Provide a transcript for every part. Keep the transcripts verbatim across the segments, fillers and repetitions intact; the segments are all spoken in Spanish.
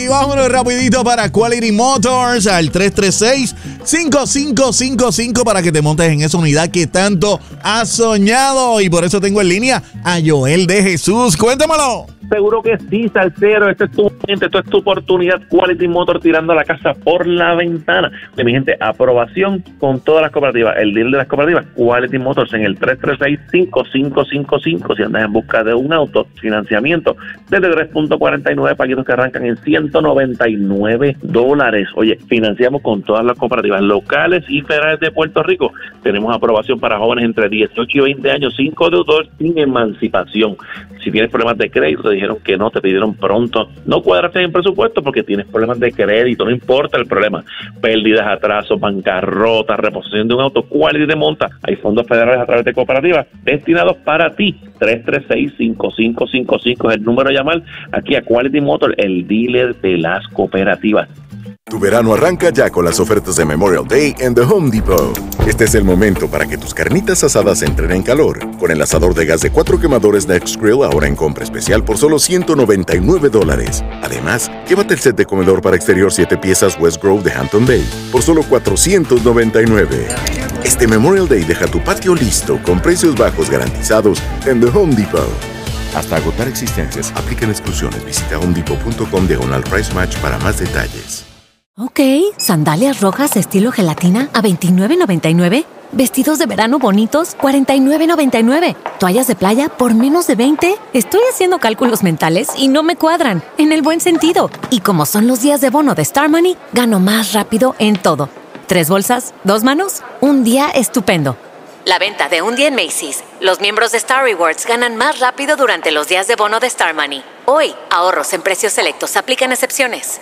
y vámonos rapidito para Quality Motors al tres tres seis, cinco cinco cinco cinco para que te montes en esa unidad que tanto has soñado. Y por eso tengo en línea a Joel de Jesús. Cuéntamelo. Seguro que sí, salsero. Este es tu gente, esto es tu oportunidad. Quality Motor tirando la casa por la ventana. De mi gente, aprobación con todas las cooperativas. El deal de las cooperativas, Quality Motors en el tres tres seis, cinco cinco cinco cinco. Si andas en busca de un auto, financiamiento desde tres punto cuarenta y nueve, paquitos que arrancan en ciento noventa y nueve dólares. Oye, financiamos con todas las cooperativas locales y federales de Puerto Rico. Tenemos aprobación para jóvenes entre dieciocho y veinte años, sin deudor, sin emancipación. Si tienes problemas de crédito, te dijeron que no, te pidieron pronto, no cuadraste en presupuesto porque tienes problemas de crédito, no importa el problema, pérdidas, atrasos, bancarrota, reposición de un auto, Quality te monta. Hay fondos federales a través de cooperativas destinados para ti. tres tres seis, cinco cinco cinco cinco es el número a llamar aquí a Quality Motor, el dealer de las cooperativas. Tu verano arranca ya con las ofertas de Memorial Day en The Home Depot. Este es el momento para que tus carnitas asadas entren en calor. Con el asador de gas de cuatro quemadores Next Grill ahora en compra especial por solo ciento noventa y nueve dólares. Además, llévate el set de comedor para exterior siete piezas West Grove de Hampton Bay por solo cuatrocientos noventa y nueve. Este Memorial Day deja tu patio listo con precios bajos garantizados en The Home Depot. Hasta agotar existencias, aplican exclusiones. Visita homedepot punto com diagonal price match para más detalles. Ok, sandalias rojas estilo gelatina a veintinueve noventa y nueve. Vestidos de verano bonitos, cuarenta y nueve noventa y nueve. Toallas de playa por menos de veinte. Estoy haciendo cálculos mentales y no me cuadran, en el buen sentido. Y como son los días de bono de Star Money, gano más rápido en todo. Tres bolsas, dos manos, un día estupendo. La venta de un día en Macy's. Los miembros de Star Rewards ganan más rápido durante los días de bono de Star Money. Hoy, ahorros en precios selectos. Aplican excepciones.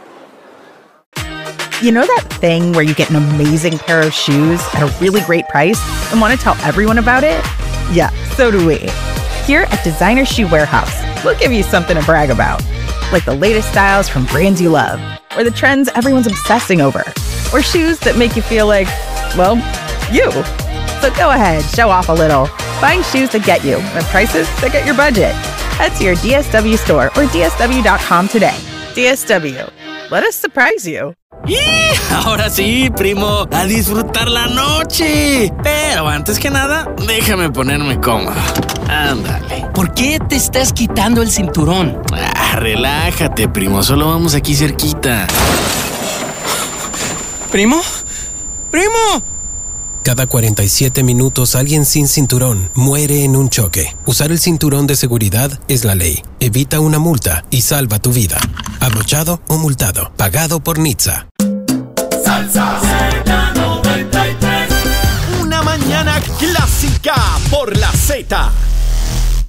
You know that thing where you get an amazing pair of shoes at a really great price and want to tell everyone about it? Yeah, so do we. Here at Designer Shoe Warehouse, we'll give you something to brag about. Like the latest styles from brands you love, or the trends everyone's obsessing over, or shoes that make you feel like, well, you. So go ahead, show off a little. Find shoes that get you at prices that get your budget. Head to your D S W store or D S W dot com today. D S W. Let us surprise you. ¡Y! Ahora sí, primo, a disfrutar la noche. Pero antes que nada, déjame ponerme cómodo. Ándale. ¿Por qué te estás quitando el cinturón? Ah, relájate, primo, solo vamos aquí cerquita. ¿Primo? ¡Primo! Cada cuarenta y siete minutos alguien sin cinturón muere en un choque. Usar el cinturón de seguridad es la ley. Evita una multa y salva tu vida. Abrochado o multado. Pagado por Nizza. Salsa noventa y tres. Una mañana clásica por la Z.